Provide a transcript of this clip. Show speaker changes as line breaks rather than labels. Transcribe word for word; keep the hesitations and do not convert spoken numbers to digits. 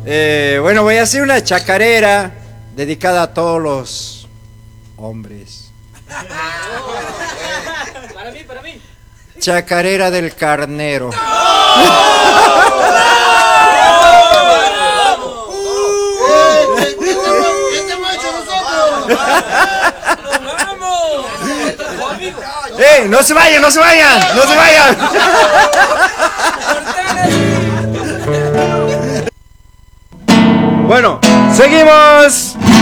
Eh, bueno, voy a hacer una chacarera dedicada a todos los hombres.
Para mí, para mí.
Chacarera del carnero. ¡Eh! ¡No se vayan, no se vayan! ¡No se vayan! Bueno, seguimos.